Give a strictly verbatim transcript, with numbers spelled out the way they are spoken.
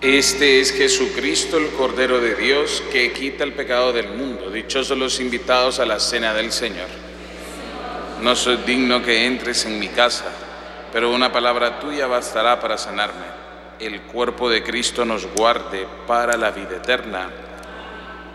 Este es Jesucristo, el Cordero de Dios, que quita el pecado del mundo. Dichosos los invitados a la cena del Señor. No soy digno que entres en mi casa, pero una palabra tuya bastará para sanarme. El cuerpo de Cristo nos guarde para la vida eterna.